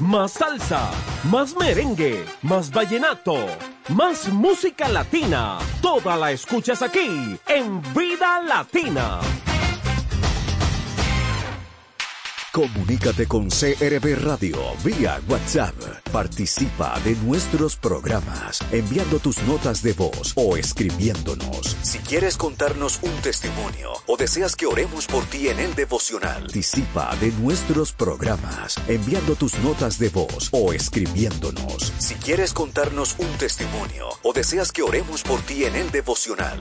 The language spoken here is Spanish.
más salsa, más merengue, más vallenato, más música latina. Toda la escuchas aquí en Vida Latina. Comunícate con CRB Radio vía WhatsApp. Participa de nuestros programas enviando tus notas de voz o escribiéndonos. Si quieres contarnos un testimonio o deseas que oremos por ti en el devocional, participa de nuestros programas enviando tus notas de voz o escribiéndonos. Si quieres contarnos un testimonio o deseas que oremos por ti en el devocional,